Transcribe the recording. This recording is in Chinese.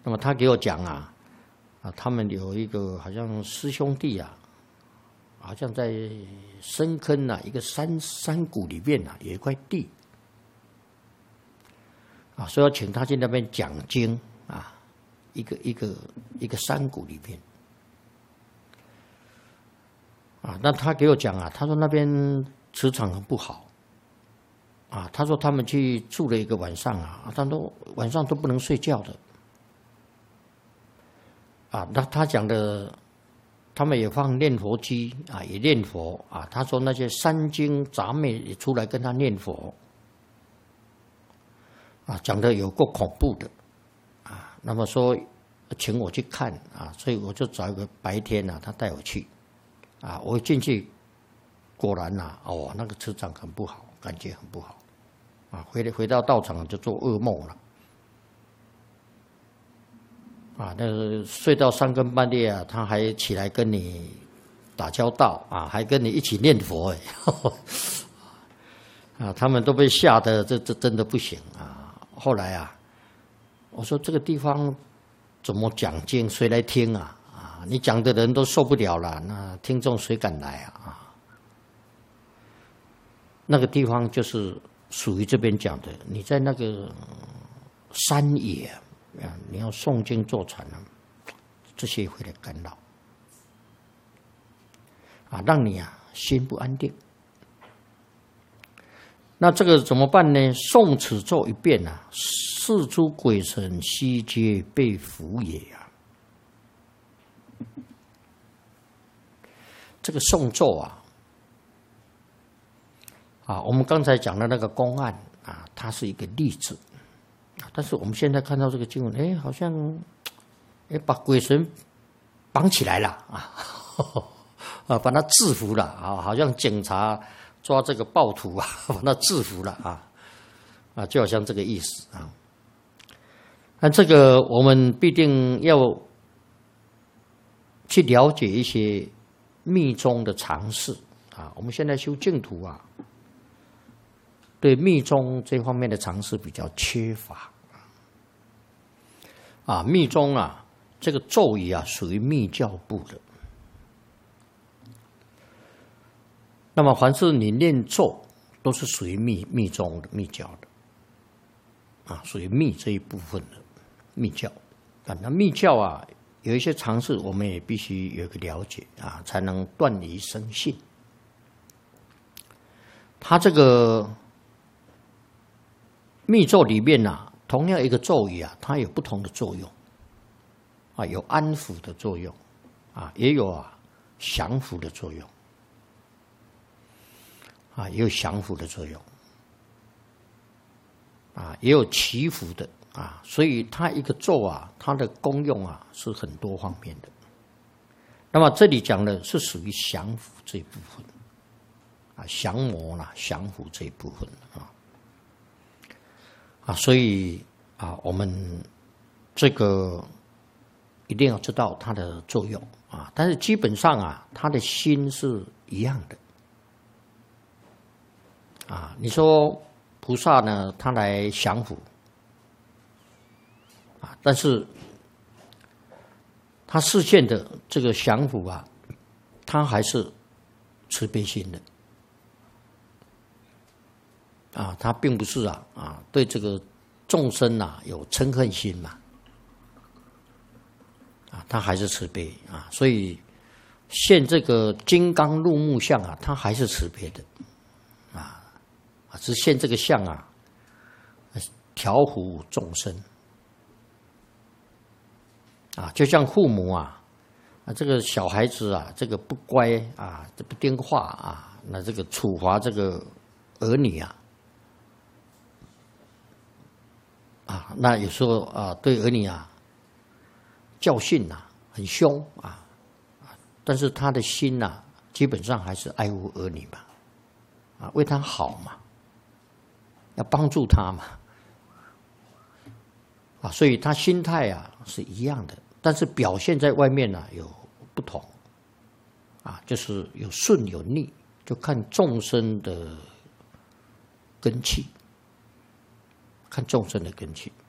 那么他给我讲啊，他们有一个好像师兄弟啊，好像在深坑啊一个山谷里面啊有一块地啊，所以要请他去那边讲经啊，一个山谷里面啊，那他给我讲啊，他说那边磁场很不好啊，他说他们去住了一个晚上啊，他说晚上都不能睡觉的啊，那他讲的。他们也放念佛机啊，也念佛啊。他说那些山精杂妹也出来跟他念佛啊，讲的有够恐怖的啊。那么说请我去看啊，所以我就找一个白天啊，他带我去啊。我进去果然呐，哦，那个磁场很不好，感觉很不好啊。回到道场就做噩梦了。啊，那个睡到3更半夜啊，他还起来跟你打交道啊，还跟你一起念佛啊，他们都被吓得这真的不行啊。后来啊，我说这个地方怎么讲经，谁来听啊？啊，你讲的人都受不了了，那听众谁敢来啊？那个地方就是属于这边讲的，你在那个山野。你要诵经坐禅啊，这些会来干扰啊，让你啊心不安定。那这个怎么办呢？诵此咒一遍啊，四诸鬼神悉皆被伏也啊。这个诵咒啊，我们刚才讲的那个公案啊，它是一个例子。但是我们现在看到这个经文，好像把鬼神绑起来了啊，把他制服了啊，好像警察抓这个暴徒啊，把他制服了啊，就好像这个意思啊。那这个我们必定要去了解一些密宗的常识啊。我们现在修净土啊，对密宗这方面的常识比较缺乏。啊，密宗啊，这个咒语啊，属于密教部的。那么，凡是你念咒，都是属于密宗的、密教的，啊，属于密这一部分的密教。啊，那密教啊，有一些常识，我们也必须有个了解啊，才能断疑生信。它这个密咒里面啊。同样一个咒语啊，它有不同的作用啊，有安抚的作用啊，也有降服的作用啊，也有降服的作用啊，也有祈福的啊，所以它一个咒啊，它的功用啊是很多方面的。那么这里讲的是属于降服这一部分啊，降魔啦、降服这一部分啊，所以啊，我们这个一定要知道它的作用啊。但是基本上啊，它的心是一样的啊。你说菩萨呢，他来降伏啊，但是他视线的这个降伏啊，他还是慈悲心的。啊，他并不是对这个众生有嗔恨心嘛，他还是慈悲啊，所以现这个金刚入目相他还是慈悲的只是现这个相调伏众生就像父母这个小孩子这个不乖这不听话那这个处罚这个儿女那有时候对儿女教训很凶但是他的心基本上还是爱护儿女嘛为他好嘛，要帮助他嘛所以他心态是一样的，但是表现在外面有不同就是有顺有逆，就看众生的根器，看众生的根器